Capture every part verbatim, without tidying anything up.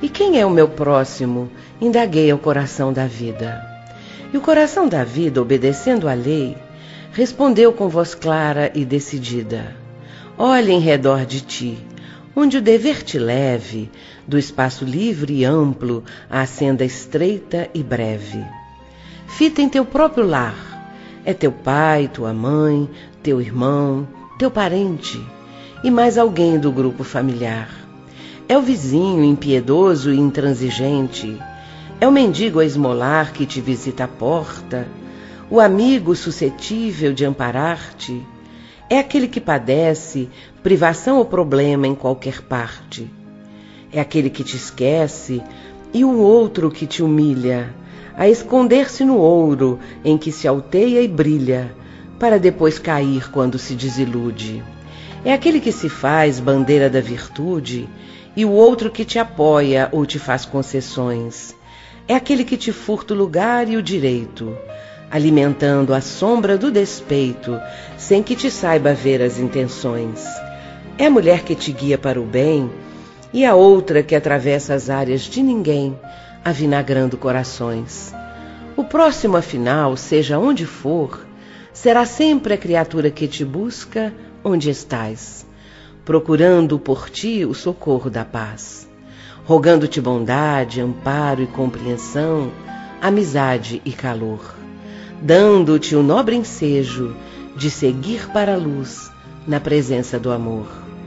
E quem é o meu próximo? Indaguei ao coração da vida. E o coração da vida, obedecendo à lei, respondeu com voz clara e decidida: olha em redor de ti, onde o dever te leve, do espaço livre e amplo à senda estreita e breve. Fita em teu próprio lar, é teu pai, tua mãe, teu irmão, teu parente e mais alguém do grupo familiar. É o vizinho impiedoso e intransigente, é o mendigo a esmolar que te visita à porta, o amigo suscetível de amparar-te, é aquele que padece privação ou problema em qualquer parte. É aquele que te esquece e o outro que te humilha, a esconder-se no ouro em que se alteia e brilha, para depois cair quando se desilude. É aquele que se faz bandeira da virtude e o outro que te apoia ou te faz concessões. É aquele que te furta o lugar e o direito, alimentando a sombra do despeito, sem que te saiba ver as intenções. É a mulher que te guia para o bem e a outra que atravessa as áreas de ninguém, avinagrando corações. O próximo, afinal, seja onde for, será sempre a criatura que te busca onde estás, procurando por ti o socorro da paz, rogando-te bondade, amparo e compreensão, amizade e calor, dando-te o nobre ensejo de seguir para a luz na presença do amor.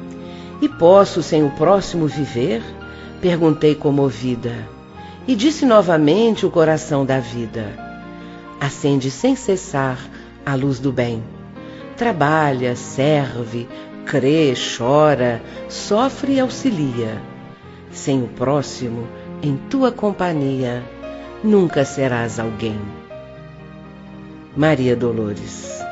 E posso sem o próximo viver? Perguntei comovida, e disse novamente o coração da vida: acende sem cessar a luz do bem, trabalha, serve, crê, chora, sofre e auxilia. Sem o próximo, em tua companhia, nunca serás alguém. Maria Dolores.